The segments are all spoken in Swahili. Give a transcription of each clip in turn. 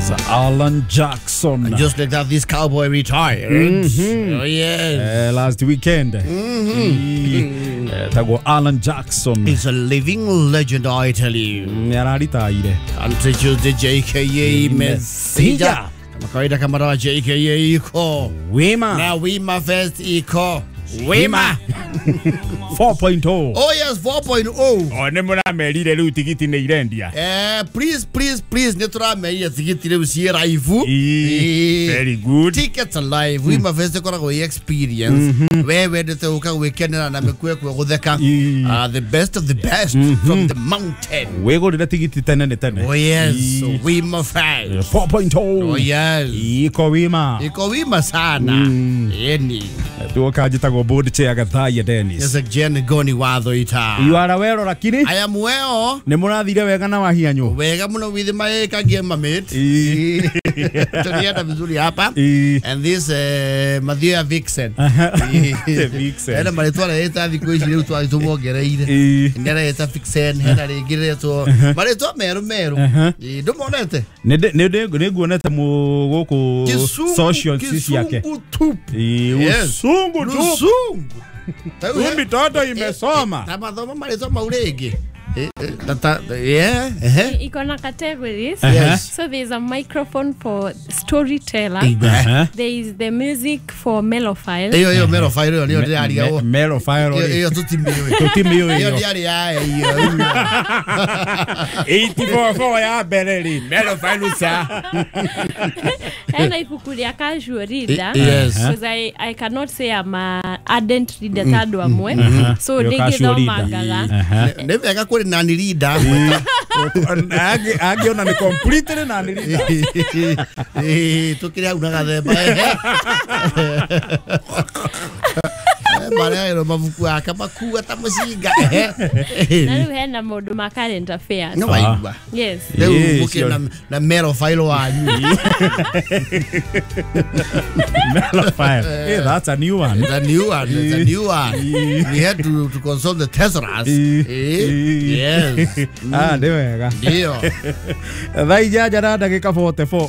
Alan Jackson. And just like that, this cowboy retired. Oh, yes. Last weekend. Tago Alan Jackson. He's a living legend, I tell you. Yararitaire. Anticho the JKA Messenger. Kawaida kama dawa JKA iko. Wema. Na Wema Fest iko. Wema 4.0. Oh yes, 4.0. O nemura merire riu tigiti ni irendia. Please netura merire tigiti riu cie live. Very good. Tickets live. Wema Fest koragwo experience. Wewe ndete uka wekenera na mekwe gutheka. The best of the best from the mountain. Wegorire tigiti tene. Oh yes, so Wema Fest 4.0. Oh yes. Iko Wema sana. Yeni. Tuokajitagwo board chair Gathaya Dennis. Yes, Jen Goni watho ita. You are aware lakini? I am well. Ni murathire wega na wahianyo. Wega muno with my kagema mate. Tulienda vizuri hapa. And this Mathia Vixen. Vixen. Ena maletwa leta thiku ici riu twagitumongereire. Nera eta Vixen, hena ringiretwo. Maletwa meru. Ndumonete. Nĩ nguonete guku social sisi yake. Usungu tu. Mitoto imesoma. Tamadhomo maletwa urege. Icona categories. Yes. So there's a microphone for storyteller. There is the music for melophile. Yo melophile yo ndiari yo. Melophile. Yo tutimiwe. Yo ndiari ya yo. 84 ya bereri. Melophile sa. And I kukulia casual reader. Yes. Because I cannot say I'm a ardent reader tadu amwe. So digitho magala. Nevega kuri nani reader. Agiona ni completely nani reader. Tukiria unagathemba. Marero mavuku akamaku atamusinga. Na riu hena maundu ma current affairs. No waiba. Yes. Leo muke na melophile wanyu. Melophile. Hey, that's a new one. It's a new one. We had to consult the Teslas. Yes. Ndi wega. Ndio. Thaija jara ndagika 44.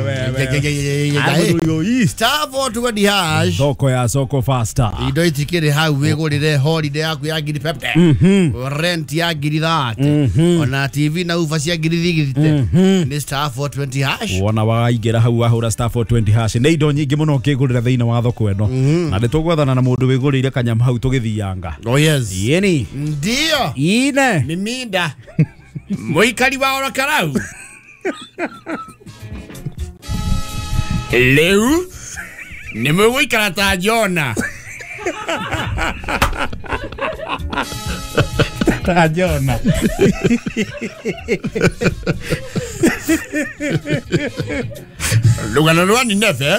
Wewe. Star 420 hash. Soko ya soko faster. Indo itikire hau wegurire holiday yaku ya ngiri pepte. Rent ya ngiri that. Ona TV na ufa cia ngiri thigirite. Ni star 420 hash. Wona waingera hau ahura star 420 hash. Ni indo nyingi muno kigurira thiina wa thoko eno. Na nditugwathana na mundu wigurire kanyama hau tugithianga. Oh yes. Yeni. Ndio. Ine. Miminda. Muikari wa Orokarau. Leu. Nimeguikara ta Jona. Tajona. Lugano lwani nefe.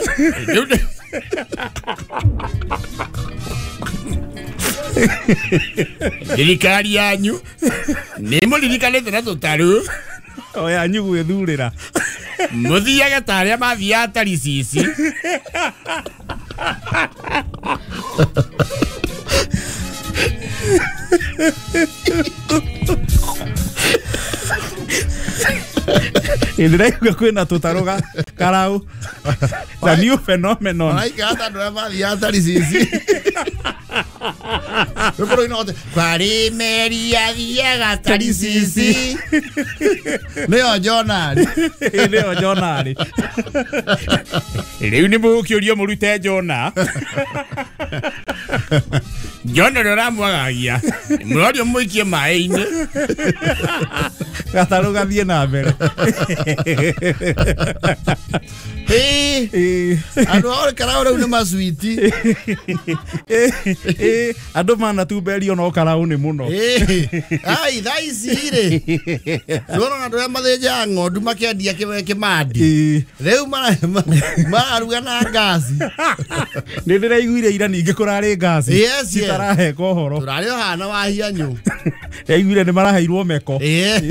Dirikari yanyu. Nimo lirikanete na tutaru. Oya nyugu ethurira. Muthiaga taria mathia tarisisi. Ndiraiga kwina tutaruga karau. The new phenomenon. Malaika ata ndo mathia tarisisi. Pero inote kwari meri athiaga tarisisi. Neo Jonari. Neo Jonari. Riu ni mukiurio murute Jona. Jona ndoramwagagia. Mwario muikie mai-ini. Gataruga thie na mbere. Andu ore karau rau ni maswiti. Andu mana tuberio no karau ni muno. Ai thaicire. Rora andu amathenja ng'ondu makiendia kimandi. Reu maruga na gasi. Ni ndiraiguire ira ningi kurari gasi. Yes. Tarahe kohoro. Turari hana wa hianyu. Ndaiguire ni maraheirwo meko.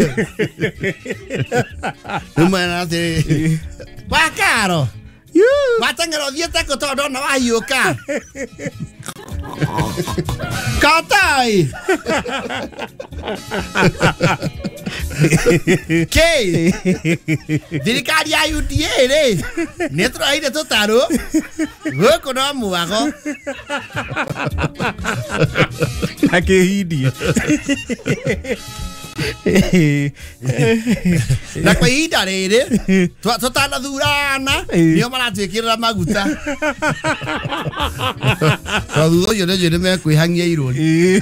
Numana te. Wakaro. Watangero thiete ko todo na wahiuka. Katai. K thirikari ya UDA rĩ nĩ tũraire tũtarũ gũkũ no mwago akĩhindi na kwa ihinda rĩrĩ tũtanathurana nĩo maratwĩkĩrĩra maguta thutha ũcio nĩnjũĩ nĩmekwĩhangia irũni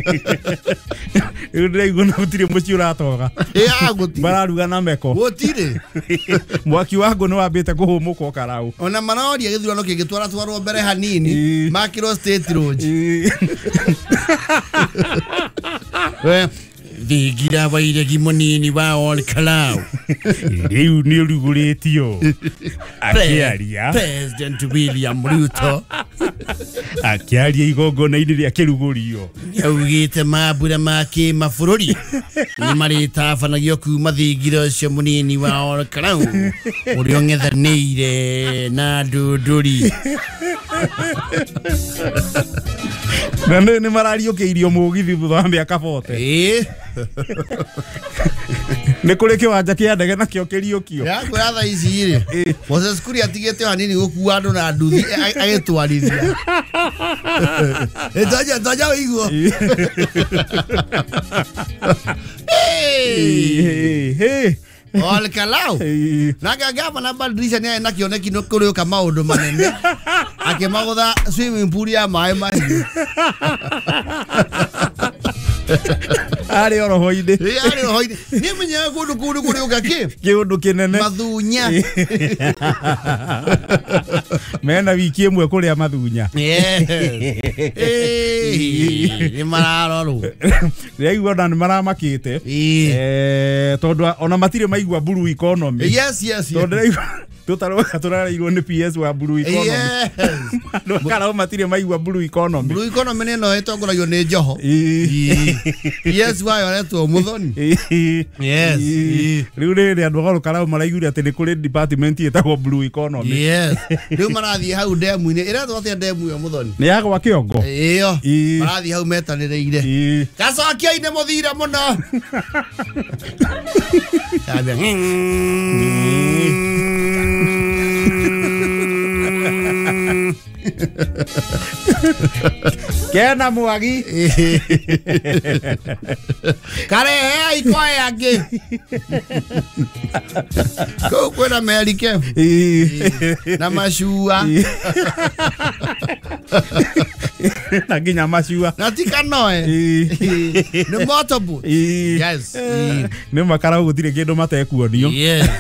rĩu ndĩraigua na gũtirĩ mũciĩ ũratoga mararuga na meko gũtirĩ mwaki wa ngũ nĩ wambĩte kũhũmũka ũkaraũ ona maroria gĩthurano kĩngĩtwarwo mbere hanini makĩrwo state road Thigira wairegi munini wa Ol Kalou rĩu nĩ ũrugũrĩtio akĩaria President William Ruto akĩaria igongona-inĩ rĩa kĩrugũrio nĩaugĩte mambura ma kĩmabũrũri nĩ marĩtabanagio kuma thigira ũcio mũnini wa Ol Kalou ũrĩa ũng'ethanĩire na ndũndũri na nĩ marariũkĩirio mũgithi thutha wa mĩaka 40 nĩ kũrĩ kĩwanja kĩa ndege nakĩo kĩriũkio yakwĩra thaa ici rĩ Moses Kuria atigĩte hanini gũkua andũ na nduthi agĩtwarithia ĩtonya ũiguo Ol Kalou naga gavana Badrisha nĩ na kĩoneki no kũrĩũka maũndũ manene akĩmagũtha swimming pool ya maĩ mahiũ arĩ oroho-inĩ nĩ menyaga kũndũ kũrĩũka kĩũndũ kĩnene mathunya mena wiki ĩmwe kũrĩa mathunya nĩ mararorwo rĩaigua ona nĩ maramakĩte tondũ ona matirĩ maigua blue economy tondũ tũtaroka tũrarairwo nĩ PS wa blue economy andũ Kalou matirĩ maigua blue economy nĩ ĩno ĩtongoragio nĩ Njoho PS wayo aretwo Muthoni rĩu rĩrĩ andũ a Kalou maraigire atĩ nĩ kũrĩ department ĩtagwo blue economy rĩu marathiĩ hau ndemu-inĩ ĩretwo atĩa ndemu ĩyo Muthoni nĩ ya gwa kĩongo ĩyo marathiĩ hau metanĩrĩire gacokio-inĩ mũthire mũno kena mwagi karehe ikoe angĩ kũu kwĩna merike na macua na nginya macua na tikanoe nĩ motorbus nĩ makarau gũtirĩ kĩndũ matekuonio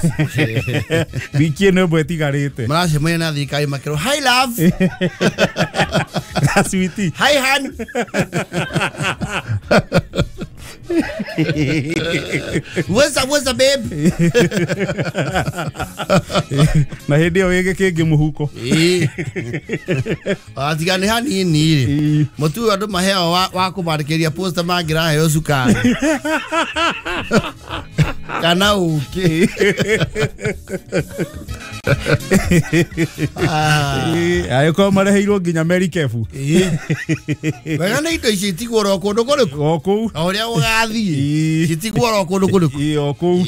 wiki ĩno ĩmwe ĩtigarĩte maracemania na thirikari makĩrwo hi love sweetie hi han what's up babe na hĩndĩ ĩyo wĩgĩ kĩngĩ mũhuko atiga nĩ hanini rĩ mũtu andũ maheo wa kũmandĩkĩria poster mangĩraheo cukari kana ũkĩ agĩkorwo mareheirwo nginya merikebu wega nĩ indo ici itigwo kũndũ kũrĩkũ o kũu o ũrĩa ũgathiĩ itigwo kũndũ kũrĩkũ o kũu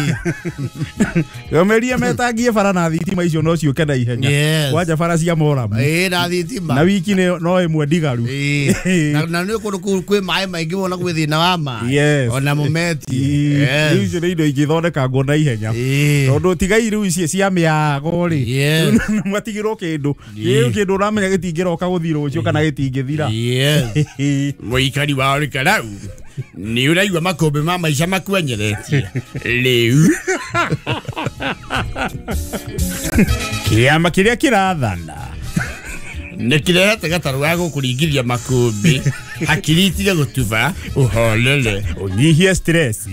yomeria metangie bara na thitima icio no ciũke na ihenya kwanja bara cia moramu na thitima na wiki no ĩmwe ndigaru na nĩ kũndũ kwĩ maĩ maingĩ mũno kwĩ thĩna wa maĩ ona mũmeti icio nĩ indo ingĩthondekangwo na ihenya tondũ tigai rĩu ici cia mĩago rĩ matigĩrwo kĩndũ kĩndũ ũramenya gĩtingĩroka gũthiĩ rũciũ kana gĩtingĩthira mũikari wa Ol Kalou nĩ ũraigua makũmbĩ ma maica makwenyeretie rĩu kĩama kĩrĩa kĩrathana nĩ kĩrehete gatarũ ga gũkũringithia makũmbĩ hakiri itige gũtuba ũholele ũnyihie stress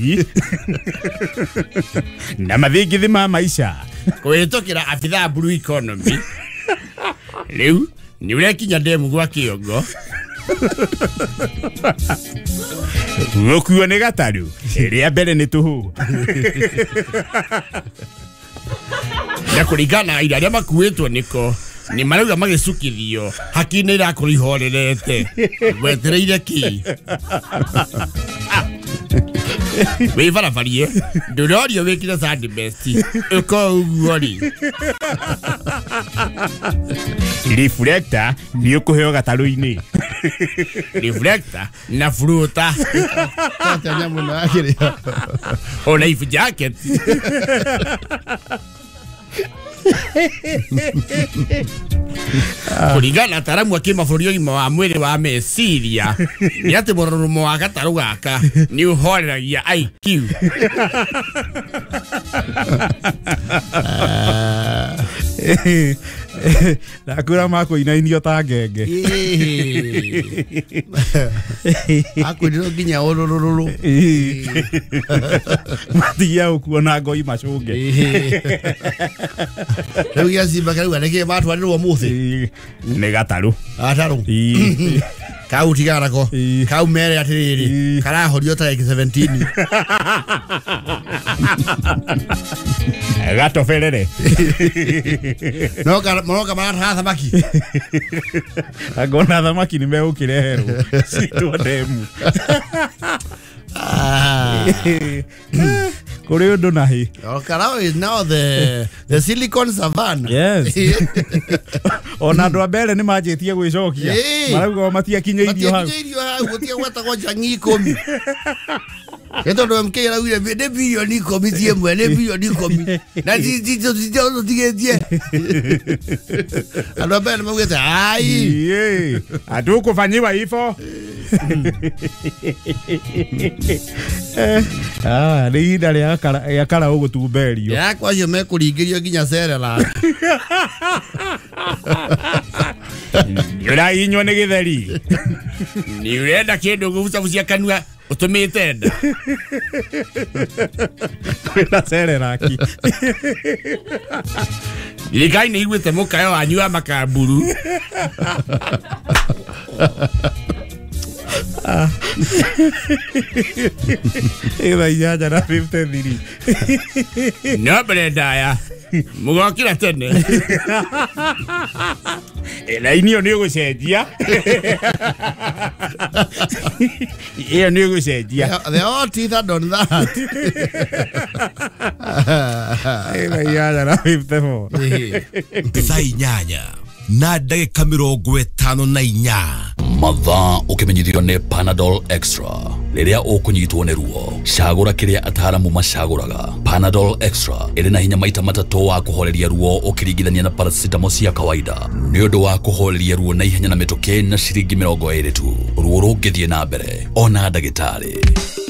na mathingithi ma maica kũhĩtũkĩra abithaa blue economy rĩu nĩ ũrekinya ndemu gwa kĩongo gũkuo nĩ gatarũ rĩa mbere nĩ tũhũ na kũringana na iria arĩa makuĩtwo nĩko nĩ marauga magĩcukithio hakiri nĩ irakorwo ihorerete gwetereire ki We farafarie. Ndorio wekira Sunday best. Uko ugori. Reflector ni ukuheo gataru-ini. Reflector na fruta. Tanya muno akiri. O life jacket. Kurigana taramu akimabũrũri ũgima wa mwĩrĩ wa meciria nĩ atĩ mũrũrumo wa gatarũ gaka nĩ ũhoreragia IQ. Nakura makũinainio ta ngenge. Akwĩrĩrwo nginya ũrũrũrũ. Matigia ũkuona ngoi macũnge. Rĩu gĩa Simba kĩrauga nĩkĩĩ matwarĩrwo mũthĩ? Nĩ gatarũ. Gatarũ. Kau tigara ko. Kau mere atĩrĩrĩ. Karahorio tarĩki 17. Gatoberere. Monoka marataha thamaki. Angona thamaki nĩ megũkĩreherwo. Citwo ndemu. Kuri undu nahi. Karao is now the Silicon Savannah. Yes. Ona andu ambere ni manjitie gwicokia. Marauga matiakinyeirio hau. Matiakinyeirio hau gutia gwetagwo Jangi 10. Eto ndo MK arauire de bilioni 10 tiemwe ne bilioni 10. Na tigetie. Andu ambere magwete ai. Atu kufanyiwa hivyo. Nĩ ihinda rĩa kara ũgũtumberio. Yakwa acio mekũringĩrio nginya Serelak. Nĩũrahinywo nĩ gĩtheri. Nĩ ũrenda kĩndũ gũbucabucia kanua ũtũmĩte nda. Kwĩna Serelaki. Thirikari nĩ iguĩte mũkayo wanyu wa makamburu. Ĩtha inyanya na 53. No mbere ndaya mũgokĩra tene. Laini ĩyo nĩ ũgũcenjia. Ĩyo nĩ ũgũcenjia. They all teeth are done that. Ĩtha inyanya na 54. Thaa inyanya na ndagĩka 54. Mathaa ũkĩmenyithio nĩ Panadol Extra. Rĩrĩa ũkũnyitwo nĩ ruo, cagũra kĩrĩa ataaramu macagũraga. Panadol Extra ĩrĩ na hinya maita matatũ wa kũhoreria ruo ũkĩringithania na paracetamol cia kawaida. Nĩ ũndũ wa kũhoreria ruo na ihenya na mĩtũkĩ na ciringi 20 tu. Ruo rũngĩthiĩ na mbere, ona ndagĩtarĩ.